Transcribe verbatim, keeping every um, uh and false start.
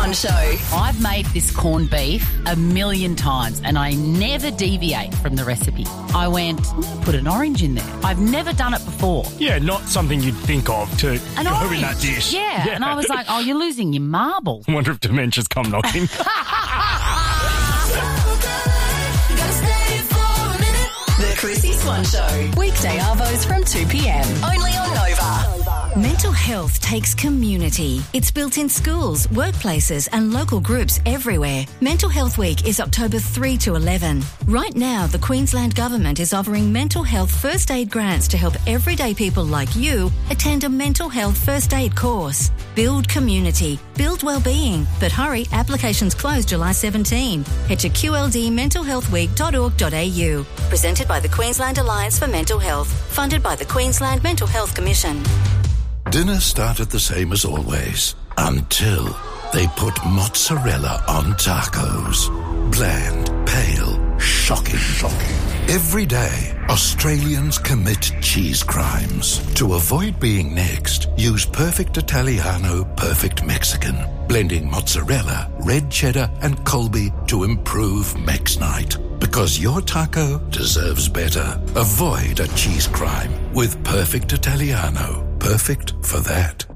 Swan Show. I've made this corned beef a million times and I never deviate from the recipe. I went, "Mm, put an orange in there. I've never done it before. Yeah, not something you'd think of to An go orange. in that dish. Yeah. And I was like, oh, you're losing your marble. I wonder if dementia's come knocking. The Chrissy Swan Show. Weekday arvos from two p.m. Only on Nova. Mental health takes community. It's built in schools, workplaces and local groups everywhere. Mental Health Week is October third to eleven. Right now, the Queensland Government is offering mental health first aid grants to help everyday people like you attend a mental health first aid course. Build community. Build wellbeing. But hurry, applications close July seventeenth. Head to q l d mental health week dot org dot a u. Presented by the Queensland Alliance for Mental Health. Funded by the Queensland Mental Health Commission. Dinner started the same as always, until they put mozzarella on tacos. Bland, pale, shocking. Shocking. Every day, Australians commit cheese crimes. To avoid being next, use Perfect Italiano, Perfect Mexican. Blending mozzarella, red cheddar and Colby to improve Mex Night. Because your taco deserves better. Avoid a cheese crime with Perfect Italiano. Perfect for that.